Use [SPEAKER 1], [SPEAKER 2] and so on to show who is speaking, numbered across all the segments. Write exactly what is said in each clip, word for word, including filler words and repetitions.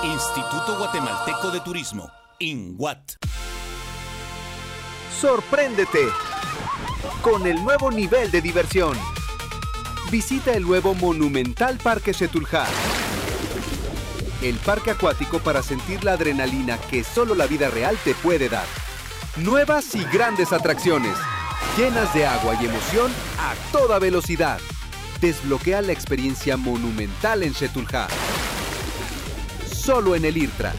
[SPEAKER 1] Instituto Guatemalteco de Turismo, INGUAT.
[SPEAKER 2] Sorpréndete con el nuevo nivel de diversión. Visita el nuevo monumental Parque Xetulhá, el parque acuático para sentir la adrenalina que solo la vida real te puede dar. Nuevas y grandes atracciones, llenas de agua y emoción a toda velocidad. Desbloquea la experiencia monumental en Xetulhá. Solo en el IRTRA.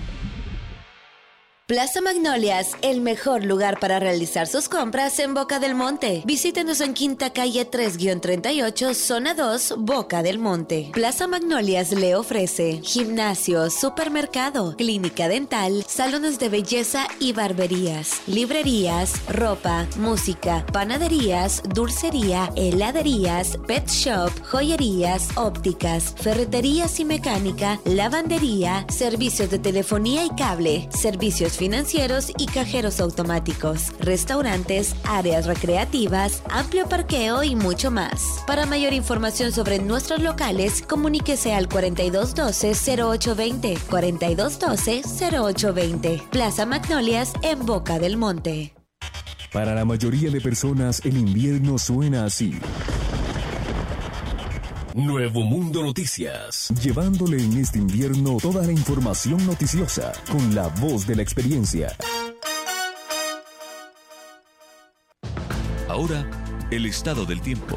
[SPEAKER 3] Plaza Magnolias, el mejor lugar para realizar sus compras en Boca del Monte. Visítenos en Quinta Calle tres treinta y ocho, Zona dos, Boca del Monte. Plaza Magnolias le ofrece gimnasio, supermercado, clínica dental, salones de belleza y barberías, librerías, ropa, música, panaderías, dulcería, heladerías, pet shop, joyerías, ópticas, ferreterías y mecánica, lavandería, servicios de telefonía y cable, servicios financieros y cajeros automáticos, restaurantes, áreas recreativas, amplio parqueo y mucho más. Para mayor información sobre nuestros locales, comuníquese al cuarenta y dos doce, cero ocho veinte, cuarenta y dos doce, cero ocho veinte. Plaza Magnolias en Boca del Monte.
[SPEAKER 4] Para la mayoría de personas, el invierno suena así. Nuevo Mundo Noticias, llevándole en este invierno toda la información noticiosa con la voz de la experiencia.
[SPEAKER 1] Ahora, el estado del tiempo.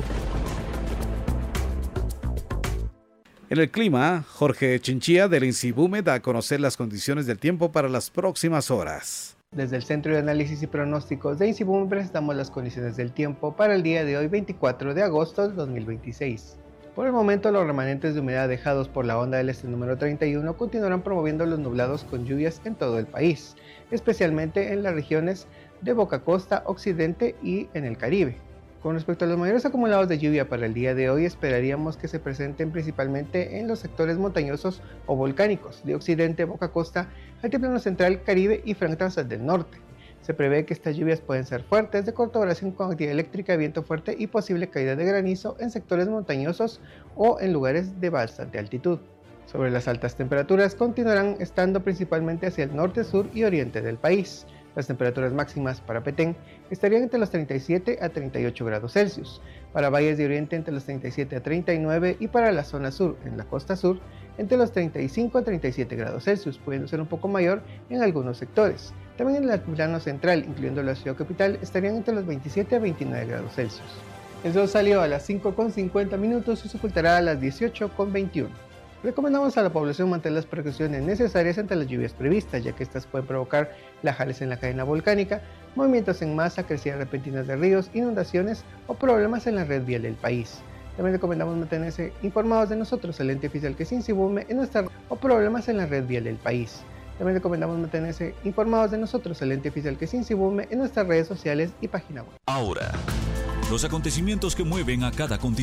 [SPEAKER 5] En el clima, Jorge Chinchilla del INSIBUME da a conocer las condiciones del tiempo para las próximas horas.
[SPEAKER 6] Desde el Centro de Análisis y Pronósticos de INSIBUME presentamos las condiciones del tiempo para el día de hoy, veinticuatro de agosto de dos mil veintiséis. Por el momento, los remanentes de humedad dejados por la onda del este número treinta y uno continuarán promoviendo los nublados con lluvias en todo el país, especialmente en las regiones de Boca Costa, Occidente y en el Caribe. Con respecto a los mayores acumulados de lluvia para el día de hoy, esperaríamos que se presenten principalmente en los sectores montañosos o volcánicos de Occidente, Boca Costa, Altiplano Central, Caribe y franjas del norte. Se prevé que estas lluvias pueden ser fuertes, de corta duración con actividad eléctrica, viento fuerte y posible caída de granizo en sectores montañosos o en lugares de bastante altitud. Sobre las altas temperaturas, continuarán estando principalmente hacia el norte, sur y oriente del país. Las temperaturas máximas para Petén estarían entre los treinta y siete a treinta y ocho grados Celsius, para valles de oriente entre los treinta y siete a treinta y nueve y para la zona sur, en la costa sur, entre los treinta y cinco a treinta y siete grados Celsius, pudiendo ser un poco mayor en algunos sectores. También en el altiplano central, incluyendo la ciudad capital, estarían entre los veintisiete a veintinueve grados Celsius. El sol salió a las cinco con cincuenta minutos y se ocultará a las dieciocho con veintiuno. Recomendamos a la población mantener las precauciones necesarias ante las lluvias previstas, ya que estas pueden provocar lajales en la cadena volcánica, movimientos en masa, crecidas repentinas de ríos, inundaciones o problemas en la red vial del país. También recomendamos mantenerse informados de nosotros, el ente oficial que es INSIBUME, en nuestra o problemas en la red vial del país. También recomendamos mantenerse informados de nosotros, el ente oficial que es INSIBUME, en nuestras redes sociales y página web.
[SPEAKER 1] Ahora, los acontecimientos que mueven a cada continente.